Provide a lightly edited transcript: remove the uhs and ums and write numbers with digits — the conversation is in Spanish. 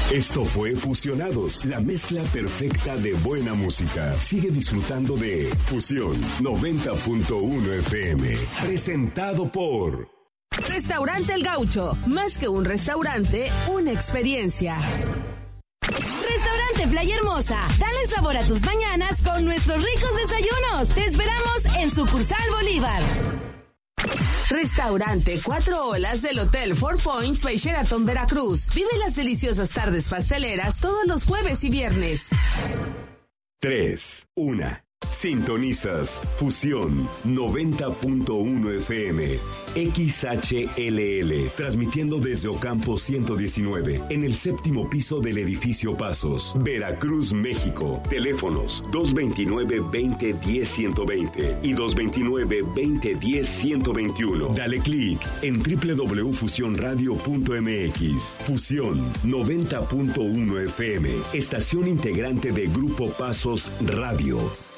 Esto fue Fusionados, la mezcla perfecta de buena música. Sigue disfrutando de Fusión 90.1 FM. Presentado por Restaurante El Gaucho. Más que un restaurante, una experiencia. Restaurante Playa Hermosa. Dale sabor a tus mañanas con nuestros ricos desayunos. Te esperamos en Sucursal Bolívar. Restaurante Cuatro Olas del Hotel Four Points by Sheraton Veracruz. Vive las deliciosas tardes pasteleras todos los jueves y viernes. 3, 1. Sintonizas Fusión 90.1 FM XHLL, transmitiendo desde Ocampo 119 en el séptimo piso del edificio Pasos, Veracruz, México. Teléfonos 229-2010-120 y 229-2010-121. Dale clic en www.fusionradio.mx. Fusión 90.1 FM, estación integrante de Grupo Pasos Radio.